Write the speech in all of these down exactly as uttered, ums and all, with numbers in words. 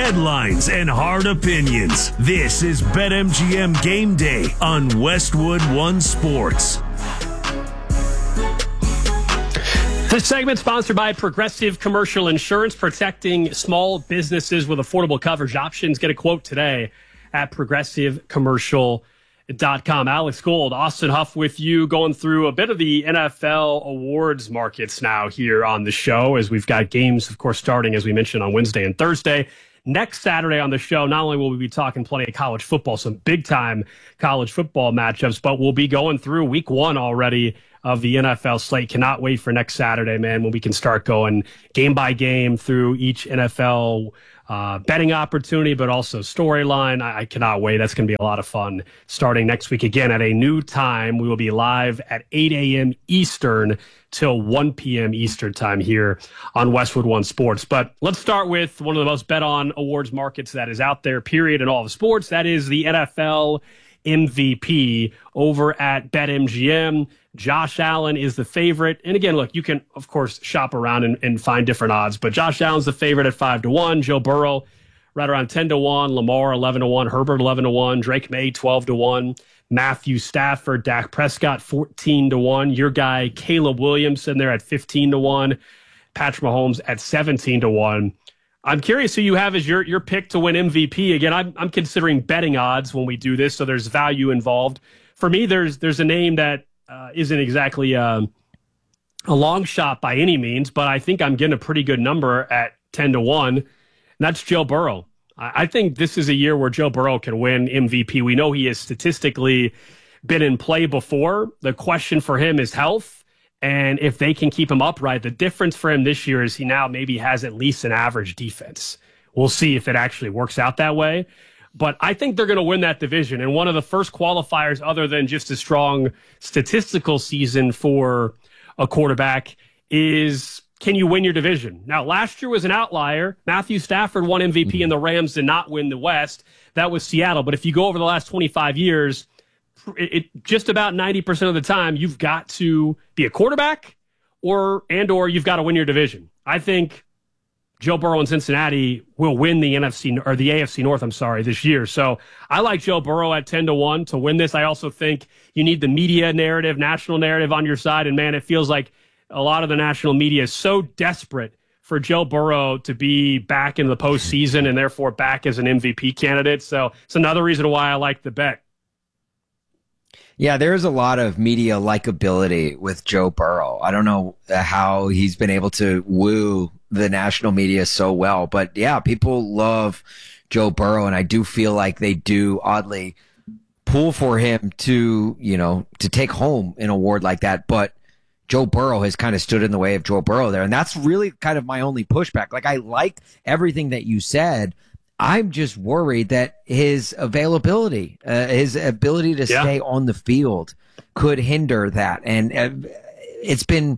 headlines and hard opinions. This is BetMGM Game Day on Westwood One Sports. This segment sponsored by Progressive Commercial Insurance, protecting small businesses with affordable coverage options. Get a quote today at progressive commercial dot com. Alex Gold, Austin Huff with you, going through a bit of the N F L awards markets now here on the show, as we've got games, of course, starting, as we mentioned, on Wednesday and Thursday. Next Saturday on the show, not only will we be talking plenty of college football, some big-time college football matchups, but we'll be going through week one already of the N F L slate. Cannot wait for next Saturday, man, when we can start going game by game through each N F L uh, betting opportunity, but also storyline. I, I cannot wait. That's going to be a lot of fun starting next week again at a new time. We will be live at eight a.m. Eastern till one p.m. Eastern time here on Westwood One Sports. But let's start with one of the most bet on awards markets that is out there, period, in all of sports. That is the N F L M V P over at BetMGM. Josh Allen is the favorite. And again, look, you can, of course, shop around and, and find different odds, but Josh Allen's the favorite at five to one. Joe Burrow right around ten to one. Lamar eleven to one. Herbert eleven to one. Drake May twelve to one. Matthew Stafford, Dak Prescott fourteen to one. Your guy, Caleb Williams, in there at fifteen to one. Patrick Mahomes at seventeen to one. I'm curious who you have as your, your pick to win M V P. Again, I'm, I'm considering betting odds when we do this, so there's value involved. For me, there's there's a name that uh, isn't exactly um, a long shot by any means, but I think I'm getting a pretty good number at ten to one, and that's Joe Burrow. I, I think this is a year where Joe Burrow can win M V P. We know he has statistically been in play before. The question for him is health. And if they can keep him upright, the difference for him this year is he now maybe has at least an average defense. We'll see if it actually works out that way. But I think they're going to win that division. And one of the first qualifiers, other than just a strong statistical season for a quarterback, is can you win your division? Now, last year was an outlier. Matthew Stafford won M V P and the Rams did not win the West. That was Seattle. But if you go over the last twenty-five years, It, it just about ninety percent of the time, you've got to be a quarterback or and or you've got to win your division. I think Joe Burrow in Cincinnati will win the N F C or the A F C North, I'm sorry, this year. So I like Joe Burrow at ten to one to win this. I also think you need the media narrative, national narrative on your side. And man, it feels like a lot of the national media is so desperate for Joe Burrow to be back in the postseason and therefore back as an M V P candidate. So it's another reason why I like the bet. Yeah, there's a lot of media likability with Joe Burrow. I don't know how he's been able to woo the national media so well, but yeah, people love Joe Burrow, and I do feel like they do oddly pull for him to, you know, to take home an award like that. But Joe Burrow has kind of stood in the way of Joe Burrow there, and that's really kind of my only pushback. Like, I like everything that you said. I'm just worried that his availability, uh, his ability to yeah. stay on the field could hinder that. And uh, it's been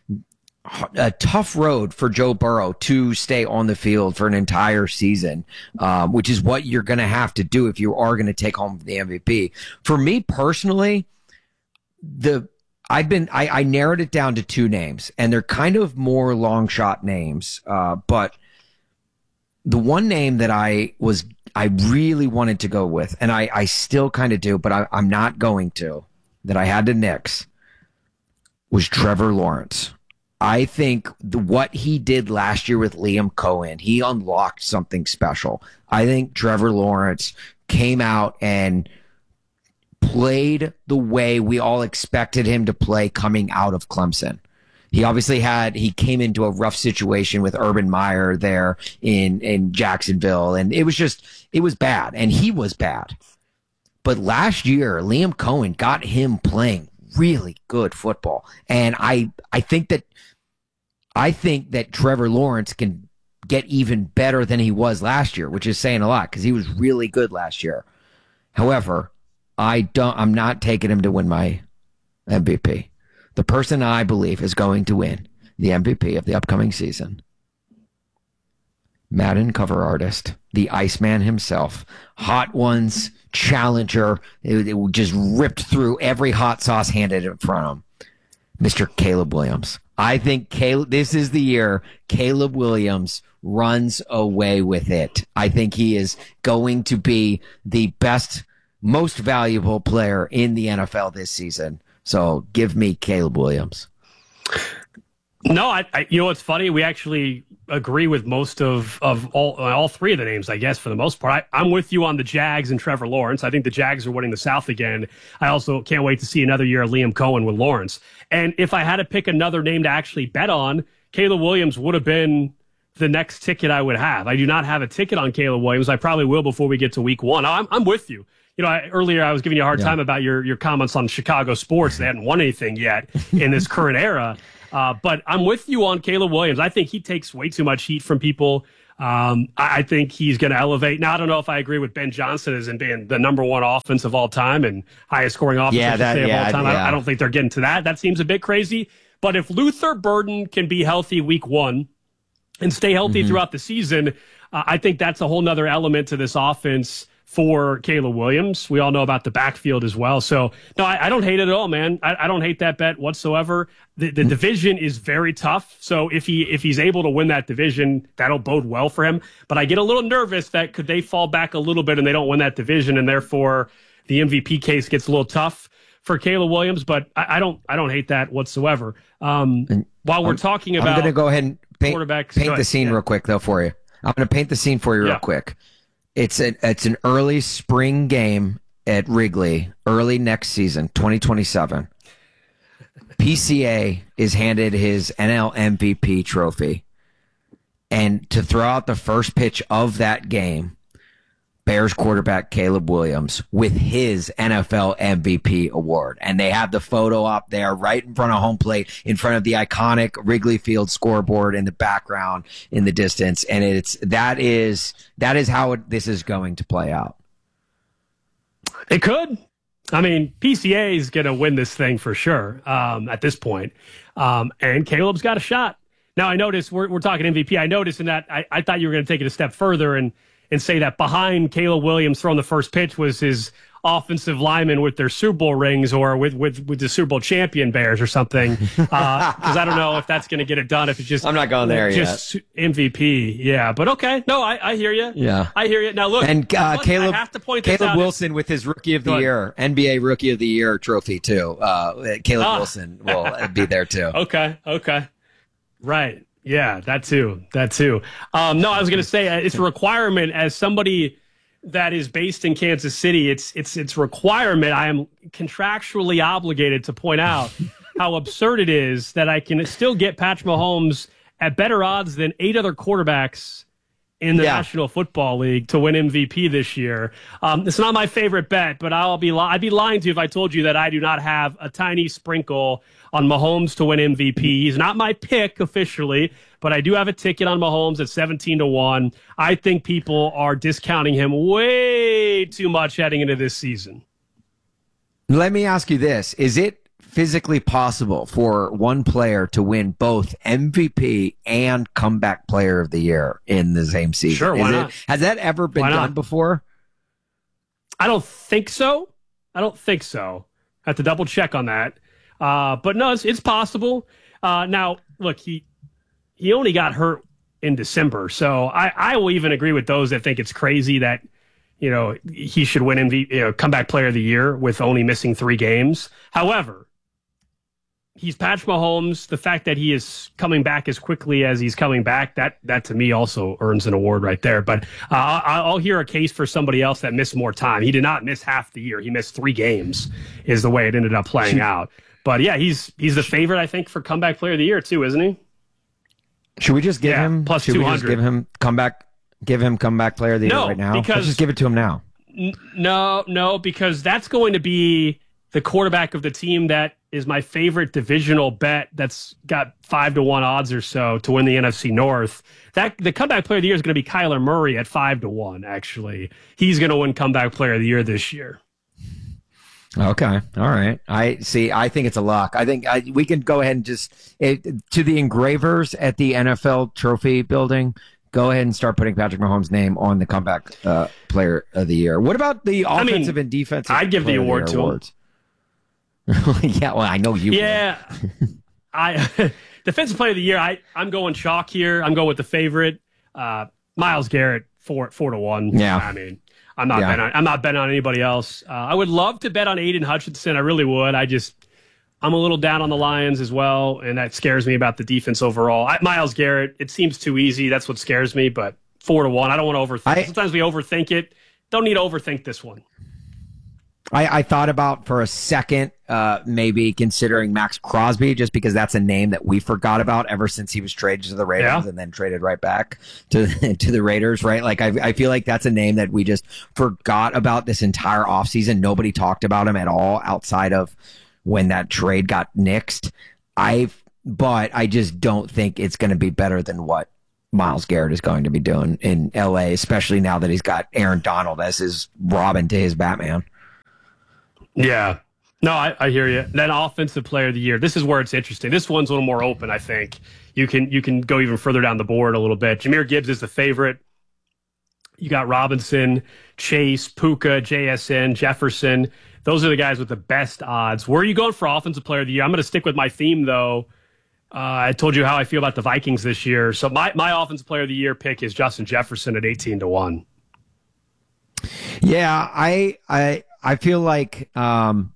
a tough road for Joe Burrow to stay on the field for an entire season, um, which is what you're going to have to do if you are going to take home the M V P. For me personally, the I've been I, I narrowed it down to two names, and they're kind of more long shot names, uh, but the one name that I was, I really wanted to go with, and I, I still kind of do, but I, I'm not going to, that I had to nix, was Trevor Lawrence. I think the, what he did last year with Liam Cohen, he unlocked something special. I think Trevor Lawrence came out and played the way we all expected him to play coming out of Clemson. He obviously had, he came into a rough situation with Urban Meyer there in, in Jacksonville, and it was just, it was bad, and he was bad. But last year, Liam Cohen got him playing really good football. And I, I think that, I think that Trevor Lawrence can get even better than he was last year, which is saying a lot because he was really good last year. However, I don't, I'm not taking him to win my M V P. The person I believe is going to win the M V P of the upcoming season, Madden cover artist, the Iceman himself, Hot Ones challenger, it, it just ripped through every hot sauce handed in front of him, Mister Caleb Williams. I think Caleb, this is the year Caleb Williams runs away with it. I think he is going to be the best, most valuable player in the N F L this season. So give me Caleb Williams. No, I, I you know what's funny? We actually agree with most of, of all all three of the names, I guess, for the most part. I, I'm with you on the Jags and Trevor Lawrence. I think the Jags are winning the South again. I also can't wait to see another year of Liam Cohen with Lawrence. And if I had to pick another name to actually bet on, Caleb Williams would have been the next ticket I would have. I do not have a ticket on Caleb Williams. I probably will before we get to week one. I'm, I'm with you. You know, I, earlier I was giving you a hard yeah. time about your, your comments on Chicago sports. They hadn't won anything yet in this current era. Uh, but I'm with you on Caleb Williams. I think he takes way too much heat from people. Um, I, I think he's going to elevate. Now, I don't know if I agree with Ben Johnson as in being the number one offense of all time and highest scoring offense yeah, that, of yeah, all time. yeah. I, I don't think they're getting to that. That seems a bit crazy. But if Luther Burden can be healthy week one and stay healthy mm-hmm. throughout the season, uh, I think that's a whole nother element to this offense for Caleb Williams. We all know about the backfield as well. So, no, I, I don't hate it at all, man. I, I don't hate that bet whatsoever. The, the division is very tough. So if he if he's able to win that division, that'll bode well for him. But I get a little nervous that could they fall back a little bit and they don't win that division, and therefore the M V P case gets a little tough for Caleb Williams. But I, I don't I don't hate that whatsoever. Um, while we're I'm, talking about I'm going to go ahead and paint, quarterbacks, paint the scene yeah. real quick, though, for you. I'm going to paint the scene for you real yeah. quick. It's a, it's an early spring game at Wrigley, early next season, twenty twenty-seven. P C A is handed his N L M V P trophy. And to throw out the first pitch of that game, Bears quarterback Caleb Williams with his N F L M V P award. And they have the photo up there right in front of home plate, in front of the iconic Wrigley Field scoreboard in the background in the distance. And it's that is that is how it, this is going to play out. It could. I mean, P C A is going to win this thing for sure um, at this point. Um, and Caleb's got a shot. Now, I noticed we're, we're talking M V P. I noticed in that I, I thought you were going to take it a step further and and say that behind Caleb Williams throwing the first pitch was his offensive lineman with their Super Bowl rings or with, with, with the Super Bowl champion Bears or something. Because uh, I don't know if that's going to get it done. If it's just I'm not going there just yet. M V P, yeah. But okay, no, I, I hear you. Yeah, I hear you. Now look, and uh, Caleb, I have to point Caleb this out. Wilson with his Rookie of the Year, N B A Rookie of the Year trophy too. Uh, Caleb ah. Wilson will be there too. Okay, okay, right. Yeah, that too. That too. Um, no, I was going to say uh, it's a requirement as somebody that is based in Kansas City. It's it's it's a requirement. I am contractually obligated to point out how absurd it is that I can still get Patrick Mahomes at better odds than eight other quarterbacks in the yeah. National Football League to win M V P this year. Um, it's not my favorite bet, but I'll be li- I'd be lying to you if I told you that I do not have a tiny sprinkle on Mahomes to win M V P. He's not my pick officially, but I do have a ticket on Mahomes at seventeen to one. I think people are discounting him way too much heading into this season. Let me ask you this. Is it physically possible for one player to win both M V P and comeback player of the year in the same season? Sure, why Is not? It, has that ever been done before? I don't think so. I don't think so. I have to double check on that. Uh, but no, it's, it's possible. Uh, now, look, he he only got hurt in December, so I, I will even agree with those that think it's crazy that you know he should win M V P, you know, comeback player of the year with only missing three games. However, he's Patrick Mahomes. The fact that he is coming back as quickly as he's coming back, that that to me also earns an award right there. But uh, I'll hear a case for somebody else that missed more time. He did not miss half the year. He missed three games is the way it ended up playing out. But yeah, he's he's the favorite, I think, for comeback player of the year too, isn't he? Should we just give yeah, him plus should two we hundred. just give him comeback give him comeback player of the no, year right now? Because, Let's just give it to him now. N- no, no, because that's going to be the quarterback of the team that is my favorite divisional bet that's got five to one odds or so to win the N F C North. That the comeback player of the year is going to be Kyler Murray at five to one, actually. He's going to win comeback player of the year this year. Okay. All right. I see. I think it's a lock. I think I, we can go ahead and just it, to the engravers at the N F L trophy building. Go ahead and start putting Patrick Mahomes' name on the comeback uh, player of the year. What about the offensive I mean, and defensive? I'd give the award the to awards? him. Yeah. Well, I know you. Yeah. I. Defensive player of the year, I, I'm going chalk here. I'm going with the favorite. Uh, Myles Garrett, four, four to one. Yeah. I mean, I'm not, yeah. betting on, I'm not betting on anybody else. Uh, I would love to bet on Aiden Hutchinson. I really would. I just, I'm a little down on the Lions as well, and that scares me about the defense overall. I, Myles Garrett, it seems too easy. That's what scares me, but four to one. I don't want to overthink. I, Sometimes we overthink it. Don't need to overthink this one. I, I thought about for a second, uh, maybe considering Max Crosby, just because that's a name that we forgot about ever since he was traded to the Raiders yeah. and then traded right back to to the Raiders, right? Like, I, I feel like that's a name that we just forgot about this entire offseason. Nobody talked about him at all outside of when that trade got nixed. I, but I just don't think it's going to be better than what Myles Garrett is going to be doing in L A, especially now that he's got Aaron Donald as his Robin to his Batman. Yeah. No, I, I hear you. Then offensive player of the year. This is where it's interesting. This one's a little more open, I think. You can you can go even further down the board a little bit. Jahmyr Gibbs is the favorite. You got Robinson, Chase, Puka, J S N, Jefferson. Those are the guys with the best odds. Where are you going for offensive player of the year? I'm going to stick with my theme, though. Uh, I told you how I feel about the Vikings this year. So my, my offensive player of the year pick is Justin Jefferson at eighteen to one. Yeah, I I I feel like um,